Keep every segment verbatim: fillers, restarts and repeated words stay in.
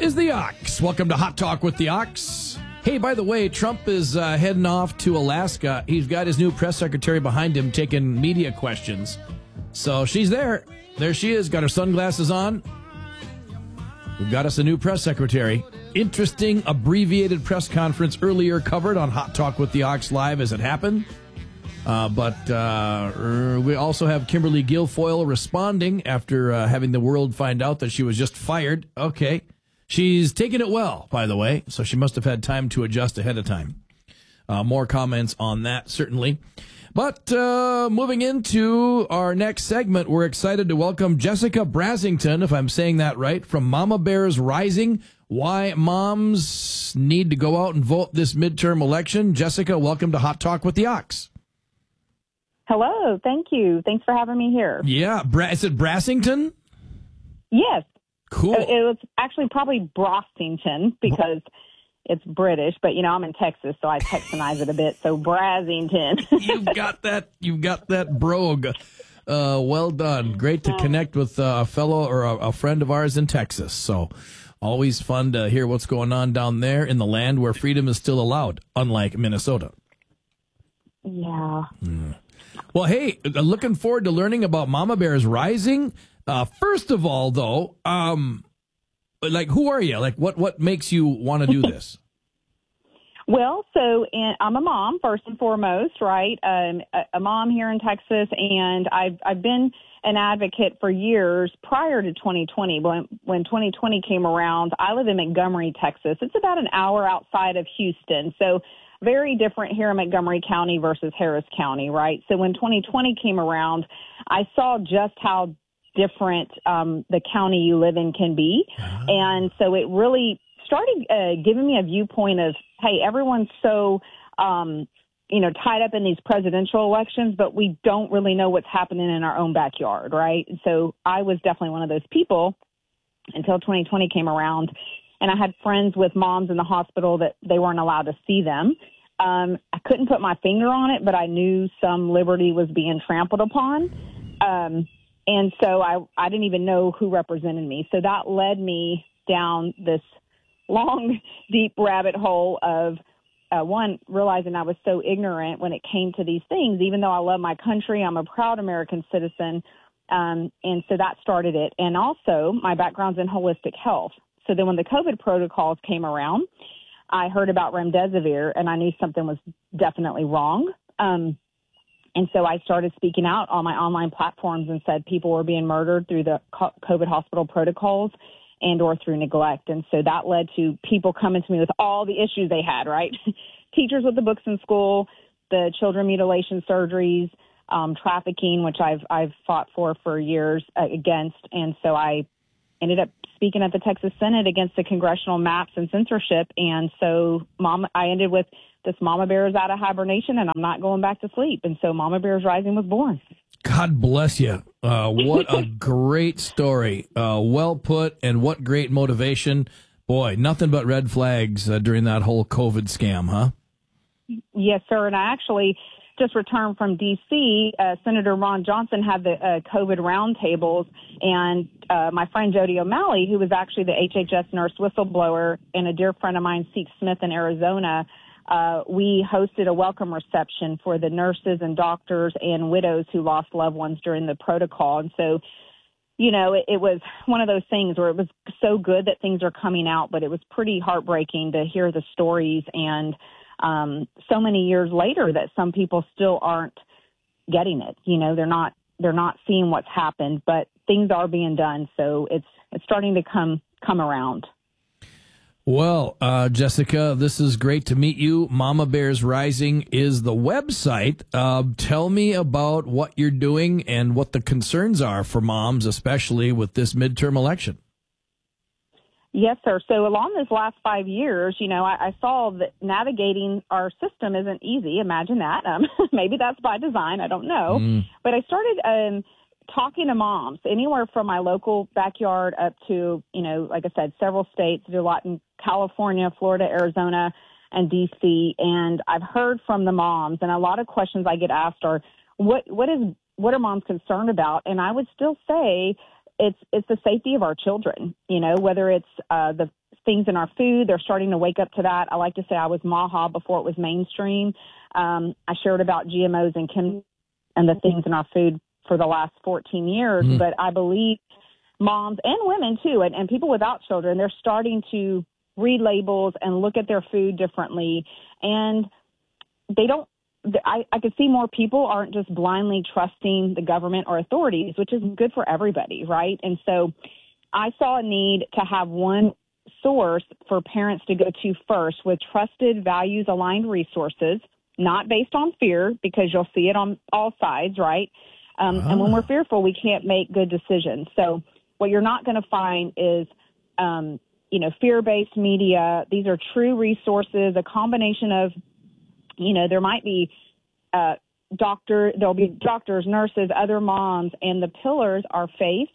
is the Ox. Welcome to Hot Talk with the Ox. Hey, by the way, Trump is uh, heading off to Alaska. He's got his new press secretary behind him taking media questions. So she's there. There she is, got her sunglasses on. We've got us a new press secretary. Interesting abbreviated press conference earlier covered on Hot Talk with the Ox Live as it happened. Uh, but uh, we also have Kimberly Guilfoyle responding after uh, having the world find out that she was just fired. Okay. She's taken it well, by the way, so she must have had time to adjust ahead of time. Uh, more comments on that, certainly. But uh, moving into our next segment, we're excited to welcome Jessica Brasington, if I'm saying that right, from Mama Bears Rising. Why moms need to go out and vote this midterm election. Jessica, welcome to Hot Talk with the Ox. Hello, thank you. Thanks for having me here. Yeah, Bra- is it Brasington? Yes. Cool. It, it was actually probably Brasington because it's British, but, you know, I'm in Texas, so I Texanize it a bit. So Brasington. You've got that. You've got that brogue. Uh, well done. Great to connect with a fellow or a, a friend of ours in Texas. So always fun to hear what's going on down there in the land where freedom is still allowed, unlike Minnesota. Yeah. Mm. Well, hey, looking forward to learning about Mama Bears Rising. Uh, first of all, though, um, like, who are you? Like, what, what makes you want to do this? Well, so and I'm a mom, first and foremost, right? Um, a, a mom here in Texas, and I've, I've been an advocate for years prior to twenty twenty. When, when twenty twenty came around, I live in Montgomery, Texas. It's about an hour outside of Houston. So very different here in Montgomery County versus Harris County, right? So when twenty twenty came around, I saw just how different um, the county you live in can be. Uh-huh. And so it really started uh, giving me a viewpoint of, hey, everyone's so, um, you know, tied up in these presidential elections, but we don't really know what's happening in our own backyard, right? And so I was definitely one of those people until twenty twenty came around. And I had friends with moms in the hospital that they weren't allowed to see them. Um, I couldn't put my finger on it, but I knew some liberty was being trampled upon. Um, and so I, I didn't even know who represented me. So that led me down this long, deep rabbit hole of, uh, one, realizing I was so ignorant when it came to these things. Even though I love my country, I'm a proud American citizen. Um, and so that started it. And also, my background's in holistic health. So then when the COVID protocols came around, I heard about remdesivir, and I knew something was definitely wrong. Um, and so I started speaking out on my online platforms and said people were being murdered through the COVID hospital protocols and or through neglect. And so that led to people coming to me with all the issues they had, right? Teachers with the books in school, the children mutilation surgeries, um, trafficking, which I've I've fought for for years uh, against. And so I ended up speaking at the Texas Senate against the congressional maps and censorship. And so mom, I ended with this Mama Bear is out of hibernation and I'm not going back to sleep. And so Mama Bears Rising was born. God bless you. Uh, what a great story. Uh, well put, and what great motivation. Boy, nothing but red flags uh, during that whole COVID scam, huh? Yes, sir. And I actually just returned from D C. Uh, Senator Ron Johnson had the uh, COVID roundtables, and uh, my friend Jody O'Malley, who was actually the H H S nurse whistleblower, and a dear friend of mine, Seek Smith in Arizona, uh, we hosted a welcome reception for the nurses and doctors and widows who lost loved ones during the protocol. And so, you know, it, it was one of those things where it was so good that things are coming out, but it was pretty heartbreaking to hear the stories and um, so many years later that some people still aren't getting it. You know, they're not they're not seeing what's happened, but things are being done. So it's it's starting to come come around. Well, uh, Jessica, this is great to meet you. Mama Bears Rising is the website. Uh, tell me about what you're doing and what the concerns are for moms, especially with this midterm election. Yes, sir. So along these last five years, you know, I, I saw that navigating our system isn't easy. Imagine that. Um, maybe that's by design. I don't know. Mm. But I started um, talking to moms anywhere from my local backyard up to, you know, like I said, several states. I do a lot in California, Florida, Arizona, and D C. And I've heard from the moms, and a lot of questions I get asked are, what what is what are moms concerned about? And I would still say it's it's the safety of our children, you know, whether it's uh, the things in our food. They're starting to wake up to that. I like to say I was MAHA before it was mainstream. Um, I shared about G M Os and chem and the things in our food for the last fourteen years, mm. but I believe moms and women too, and, and people without children, they're starting to read labels and look at their food differently. And they don't, I, I could see more people aren't just blindly trusting the government or authorities, which is good for everybody, right? And so I saw a need to have one source for parents to go to first with trusted, values-aligned resources, not based on fear, because you'll see it on all sides, right? Um, ah. And when we're fearful, we can't make good decisions. So what you're not going to find is, um, you know, fear-based media. These are true resources, a combination of, you know, there might be uh, doctor, there'll be doctors, nurses, other moms, and the pillars are faith,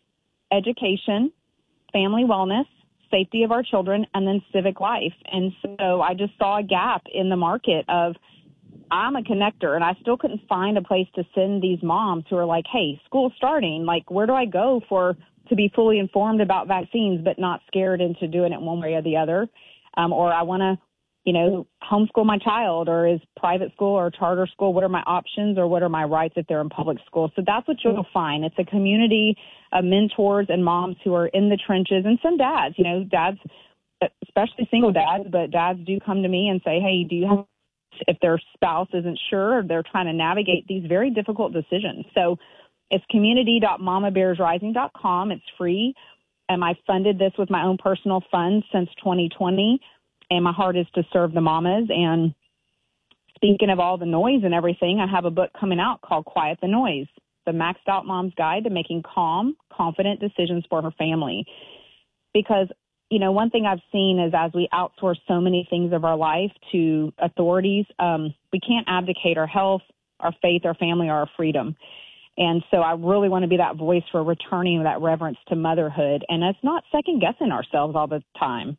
education, family wellness, safety of our children, and then civic life. And so I just saw a gap in the market of, I'm a connector, and I still couldn't find a place to send these moms who are like, hey, school's starting. Like, where do I go for to be fully informed about vaccines but not scared into doing it one way or the other? Um, or I want to, you know, homeschool my child, or is private school or charter school, what are my options, or what are my rights if they're in public school? So that's what you'll find. It's a community of mentors and moms who are in the trenches, and some dads, you know, dads, especially single dads, but dads do come to me and say, hey, do you have, if their spouse isn't sure, or they're trying to navigate these very difficult decisions. So it's community dot mama bears rising dot com. It's free. And I funded this with my own personal funds since twenty twenty. And my heart is to serve the mamas. And speaking of all the noise and everything, I have a book coming out called Quiet the Noise, the Maxed Out Mom's Guide to Making Calm, Confident Decisions for Her Family. Because, you know, one thing I've seen is as we outsource so many things of our life to authorities, um, we can't abdicate our health, our faith, our family, or our freedom. And so I really want to be that voice for returning that reverence to motherhood. And it's not second-guessing ourselves all the time.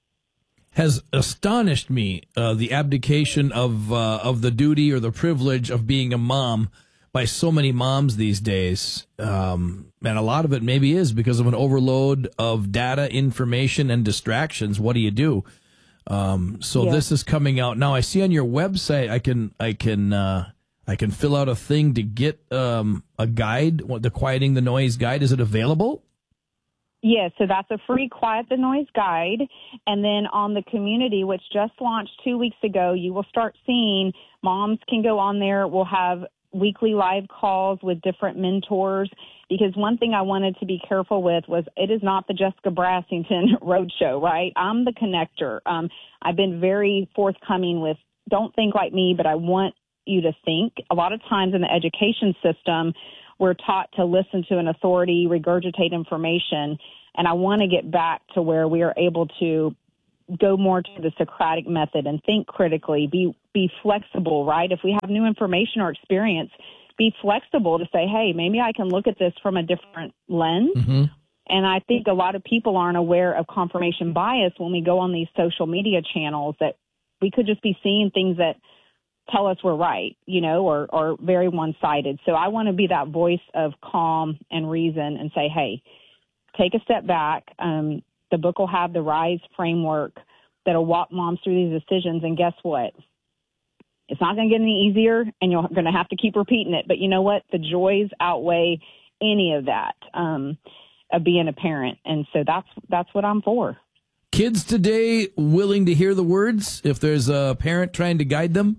Has astonished me uh, the abdication of uh, of the duty or the privilege of being a mom by so many moms these days. Um, and a lot of it maybe is because of an overload of data, information, and distractions. What do you do? Um, so yeah. This is coming out now. I see on your website, I can I can uh, I can fill out a thing to get um, a guide, the Quieting the Noise guide. Is it available? Yes, so that's a free Quiet the Noise guide. And then on the community, which just launched two weeks ago, you will start seeing moms can go on there. We'll have weekly live calls with different mentors, because one thing I wanted to be careful with was it is not the Jessica Brassington roadshow, right? I'm the connector. Um, I've been very forthcoming with don't think like me, but I want you to think. A lot of times in the education system, we're taught to listen to an authority, regurgitate information, and I want to get back to where we are able to go more to the Socratic method and think critically, be be flexible, right? If we have new information or experience, be flexible to say, hey, maybe I can look at this from a different lens. Mm-hmm. And I think a lot of people aren't aware of confirmation bias when we go on these social media channels, that we could just be seeing things that tell us we're right, you know, or, or very one-sided. So I want to be that voice of calm and reason and say, hey, take a step back. Um, the book will have the RISE framework that'll walk moms through these decisions. And guess what? It's not going to get any easier, and you're going to have to keep repeating it. But you know what? The joys outweigh any of that, um, of being a parent. And so that's that's what I'm for. Kids today willing to hear the words if there's a parent trying to guide them?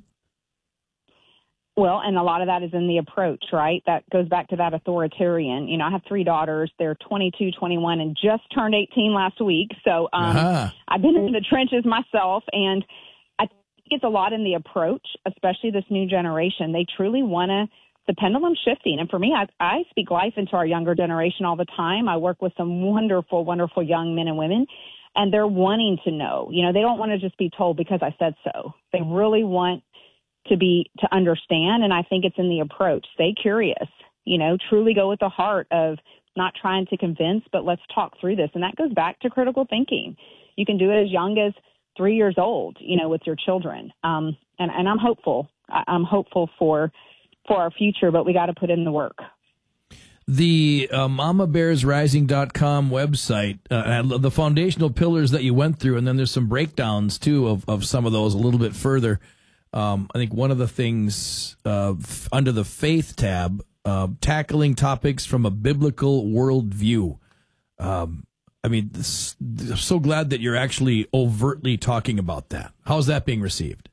Well, and a lot of that is in the approach, right? That goes back to that authoritarian. You know, I have three daughters. They're twenty-two, twenty-one, and just turned eighteen last week. So um, uh-huh. I've been in the trenches myself, and I think it's a lot in the approach, especially this new generation. They truly want to, the pendulum's shifting. And for me, I, I speak life into our younger generation all the time. I work with some wonderful, wonderful young men and women, and they're wanting to know. You know, they don't want to just be told because I said so. They really want to be, to understand. And I think it's in the approach. Stay curious, you know, truly go with the heart of not trying to convince, but let's talk through this. And that goes back to critical thinking. You can do it as young as three years old, you know, with your children. Um, and, and I'm hopeful. I'm hopeful for, for our future, but we got to put in the work. The uh, mama bears rising dot com website, uh, the foundational pillars that you went through, and then there's some breakdowns, too, of, of some of those a little bit further. Um, I think one of the things uh, f- under the faith tab, uh, tackling topics from a biblical worldview. Um, I mean, this, I'm so glad that you're actually overtly talking about that. How's that being received?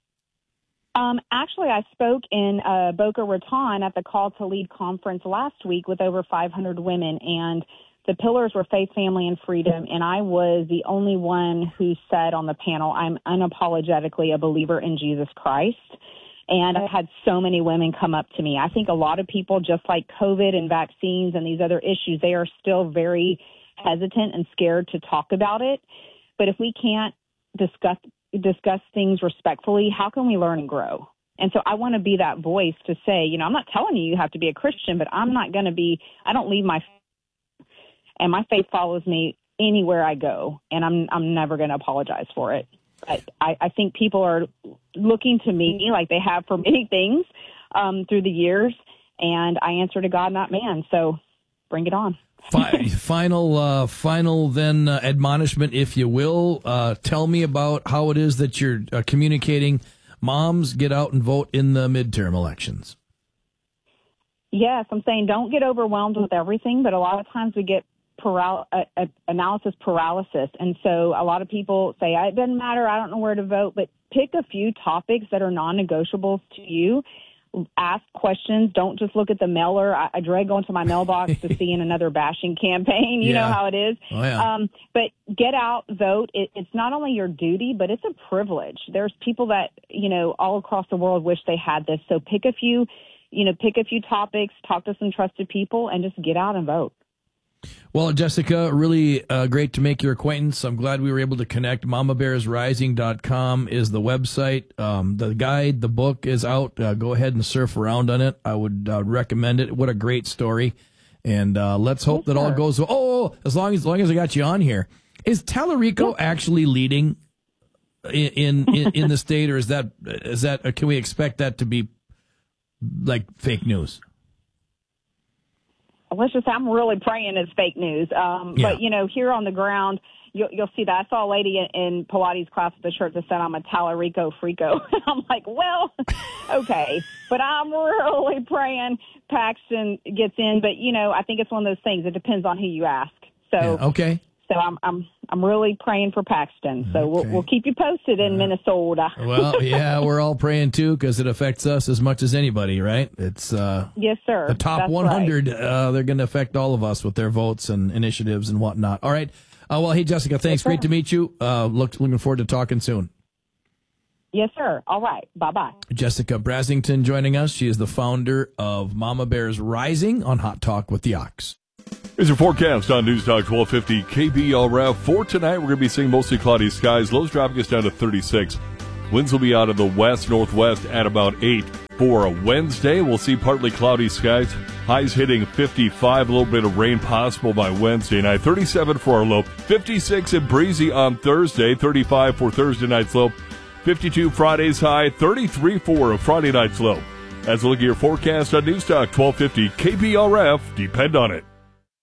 Um, actually, I spoke in uh, Boca Raton at the Call to Lead conference last week with over five hundred women, and the pillars were faith, family, and freedom, and I was the only one who said on the panel, I'm unapologetically a believer in Jesus Christ, and I had so many women come up to me. I think a lot of people, just like COVID and vaccines and these other issues, they are still very hesitant and scared to talk about it, but if we can't discuss discuss things respectfully, how can we learn and grow? And so I want to be that voice to say, you know, I'm not telling you you have to be a Christian, but I'm not going to be, I don't leave my, and my faith follows me anywhere I go, and I'm I'm never going to apologize for it. But I, I think people are looking to me like they have for many things um, through the years, and I answer to God, not man. So bring it on. Final, uh, final then uh, admonishment, if you will. Uh, tell me about how it is that you're uh, communicating. Moms, get out and vote in the midterm elections. Yes, I'm saying don't get overwhelmed with everything, but a lot of times we get paral- uh, uh, analysis paralysis. And so a lot of people say, it doesn't matter, I don't know where to vote, but pick a few topics that are non-negotiables to you. Ask questions. Don't just look at the mailer. I, I dread going to my mailbox to see in another bashing campaign. You yeah. know how it is. Oh, yeah. Um, but get out, vote. It, it's not only your duty, but it's a privilege. There's people that, you know, all across the world wish they had this. So pick a few, you know, pick a few topics, talk to some trusted people, and just get out and vote. Well, Jessica, really uh, great to make your acquaintance. I'm glad we were able to connect. mama bears rising dot com is the website. Um, the guide, the book is out. Uh, go ahead and surf around on it. I would uh, recommend it. What a great story. And uh, let's hope yes, that all goes well. Oh, as long as, as long as I got you on here. Is Tallarico yep. actually leading in, in, in the state, or is that, is that, uh, can we expect that to be like fake news? Let's just say I'm really praying it's fake news. Um, yeah. But, you know, here on the ground, you'll, you'll see that. I saw a lady in, in Pilates class with a shirt that said, I'm a Tallarico freako. I'm like, well, okay. But I'm really praying Paxton gets in. But, you know, I think it's one of those things. It depends on who you ask. So, yeah, okay. So I'm I'm I'm really praying for Paxton. So okay. we'll we'll keep you posted in uh, Minnesota. Well, yeah, we're all praying too because it affects us as much as anybody, right? It's uh, yes, sir. The top That's one hundred. Right. Uh, they're going to affect all of us with their votes and initiatives and whatnot. All right. Uh, well, hey Jessica, thanks. Yes, Great to meet you. Uh, look, looking forward to talking soon. Yes, sir. All right. Bye bye. Jessica Brasington joining us. She is the founder of Mama Bears Rising on Hot Talk with the Ox. Here's your forecast on News Talk twelve fifty K B R F. For tonight, we're going to be seeing mostly cloudy skies. Lows dropping us down to thirty-six. Winds will be out of the west-northwest at about eight. For Wednesday, we'll see partly cloudy skies. Highs hitting fifty-five. A little bit of rain possible by Wednesday night. thirty-seven for our low. fifty-six and breezy on Thursday. thirty-five for Thursday night's low. fifty-two Friday's high. thirty-three for a Friday night's low. As we look at your forecast on News Talk twelve fifty K B R F, depend on it.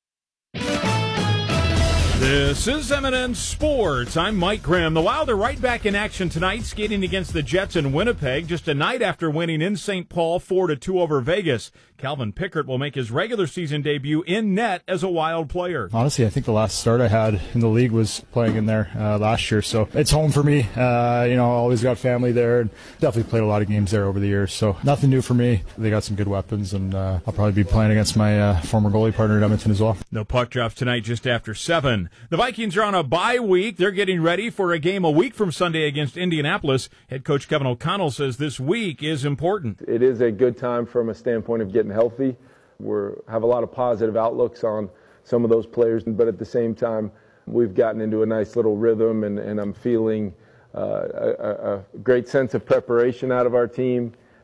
This is M and N Sports. I'm Mike Grimm. The Wild are right back in action tonight, skating against the Jets in Winnipeg, just a night after winning in Saint Paul four to two over Vegas. Calvin Pickard will make his regular season debut in net as a Wild player. Honestly, I think the last start I had in the league was playing in there uh, last year, so it's home for me. Uh, you know, I always got family there, and definitely played a lot of games there over the years, so nothing new for me. They got some good weapons, and uh, I'll probably be playing against my uh, former goalie partner at Edmonton as well. No puck drops tonight just after seven. The Vikings are on a bye week. They're getting ready for a game a week from Sunday against Indianapolis. Head coach Kevin O'Connell says this week is important. It is a good time from a standpoint of getting healthy. We have a lot of positive outlooks on some of those players, but at the same time, we've gotten into a nice little rhythm, and, and I'm feeling uh, a, a great sense of preparation out of our team.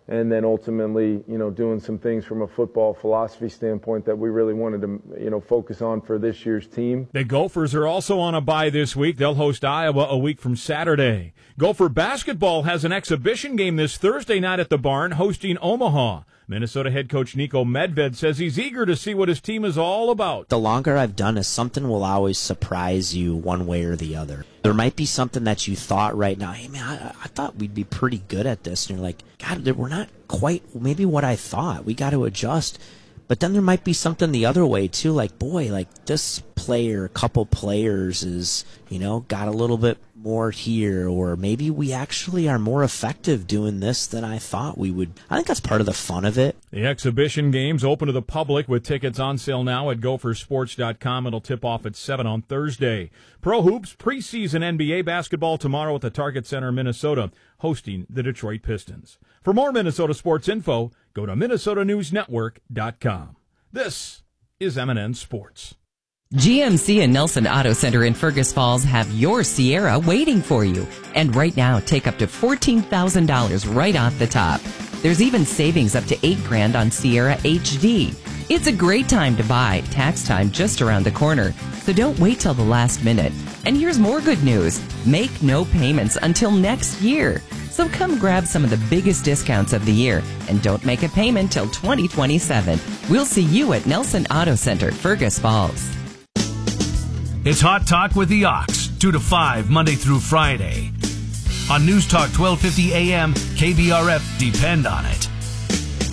and then ultimately, you know, doing some things from a football philosophy standpoint that we really wanted to, you know, focus on for this year's team. The Gophers are also on a bye this week. They'll host Iowa a week from Saturday. Gopher basketball has an exhibition game this Thursday night at the Barn, hosting Omaha. Minnesota head coach Nico Medved says he's eager to see what his team is all about. The longer I've done it, something will always surprise you one way or the other. There might be something that you thought right now, hey man, I, I thought we'd be pretty good at this. And you're like, God, we're not quite maybe what I thought. We got to adjust. But then there might be something the other way too, like, boy, like this player, a couple players is, you know, got a little bit more here, or maybe we actually are more effective doing this than I thought we would. I think that's part of the fun of it. The exhibition game's open to the public with tickets on sale now at gophers sports dot com. It'll tip off at seven on Thursday. Pro Hoops preseason N B A basketball tomorrow at the Target Center, Minnesota, hosting the Detroit Pistons. For more Minnesota sports info, go to minnesota news network dot com. This is M and N Sports. G M C and Nelson Auto Center in Fergus Falls have your Sierra waiting for you. And right now, take up to fourteen thousand dollars right off the top. There's even savings up to eight grand on Sierra H D. It's a great time to buy, tax time just around the corner. So don't wait till the last minute. And here's more good news. Make no payments until next year. So come grab some of the biggest discounts of the year and don't make a payment till twenty twenty-seven. We'll see you at Nelson Auto Center, Fergus Falls. It's Hot Talk with the Ox, two to five, Monday through Friday. On News Talk twelve fifty A M, K B R F, depend on it.